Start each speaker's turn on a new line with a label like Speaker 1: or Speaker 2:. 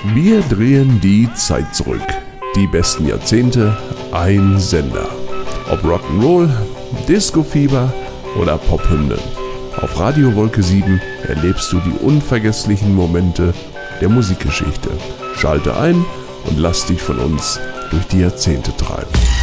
Speaker 1: Wir drehen die Zeit zurück. Die besten Jahrzehnte, ein Sender. Ob Rock'n'Roll, Disco-Fieber oder Pophymnen. Auf Radio Wolke 7 erlebst du die unvergesslichen Momente der Musikgeschichte. Schalte ein und lass dich von uns durch die Jahrzehnte treiben.